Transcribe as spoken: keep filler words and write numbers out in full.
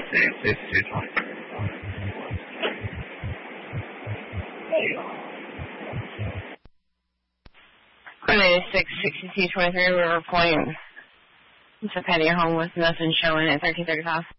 six sixty-two twenty-three River Point. It's a patio home with nothing showing at thirteen thirty-five.